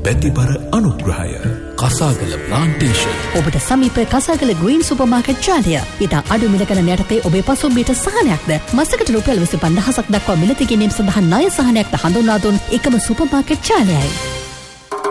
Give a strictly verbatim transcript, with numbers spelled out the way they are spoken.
බැතිබර අනුග්‍රහය. කසාගල ප්ලාන්ටේෂන්. ඔබට සමීප කසාගල ග්‍රීන් සුපර්මාකට් ජාලය. ඉතා අඩු මිලකන යටතේ ඔබේ පසුම්බියට සහනයක්ද මසකට රුපියල් විසි පන්දහසක් දක්වා මිලති ගැනීම සඳහා ණය සහනයක්ද හඳුන්වා දුන් එකම සුපර්මාකට් ජාලයයි.